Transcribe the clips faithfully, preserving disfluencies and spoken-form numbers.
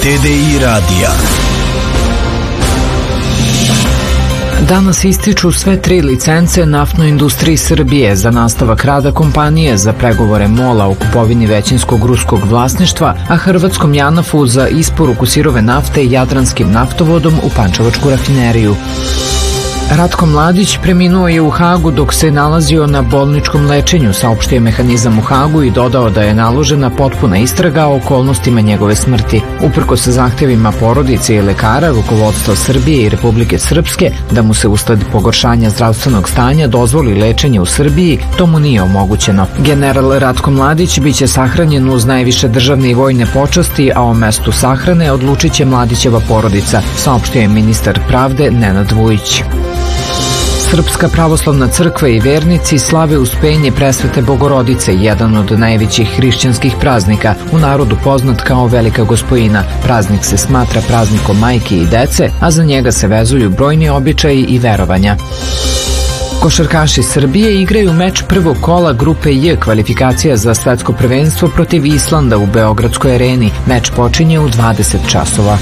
T D I radija. Danas ističu sve tri licence Naftnoj industriji Srbije za nastavak rada kompanije, za pregovore MOL-a o kupovini većinskog ruskog vlasništva, a hrvatskom JANAF-u za isporuku sirove nafte Jadranskim naftovodom u Pančevačku rafineriju. Ratko Mladić preminuo je u Hagu dok se nalazio na bolničkom lečenju, saopštio je Mehanizam u Hagu i dodao da je naložena potpuna istraga o okolnostima njegove smrti. Uprkos zahtevima porodice i lekara, rukovodstva Srbije i Republike Srpske da mu se usled pogoršanja zdravstvenog stanja dozvoli lečenje u Srbiji, to mu nije omogućeno. General Ratko Mladić biće sahranjen uz najviše državne i vojne počasti, a o mestu sahrane odlučit će Mladićeva porodica, saopštio je ministar pravde Nenad Vujić. Srpska pravoslavna crkva i vernici slave Uspenje Presvete Bogorodice, jedan od najvećih hrišćanskih praznika, u narodu poznat kao Velika Gospojina. Praznik se smatra praznikom majke i dece, a za njega se vezuju brojni običaji i verovanja. Košarkaši Srbije igraju meč prvog kola Grupe J kvalifikacija za svetsko prvenstvo protiv Islanda u Beogradskoj areni. Meč počinje u dvadeset časova.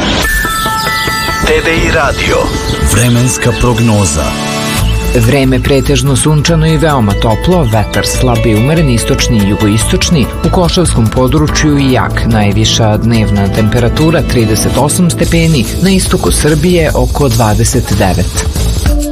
T D I radio. Vremenska prognoza. Vreme pretežno sunčano i veoma toplo, vetar slab i umeren istočni i jugoistočni, u Košavskom području i jak, najviša dnevna temperatura trideset osam stepeni, na istoku Srbije oko dvadeset devet.